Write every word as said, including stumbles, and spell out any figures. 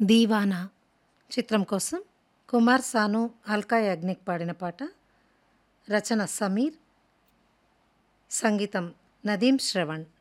దీవానా చిత్రం కోసం కుమార్ సాను, అల్కా యాగ్నిక్ పాడిన పాట. రచన సమీర్, సంగీతం నదీం శ్రవణ్.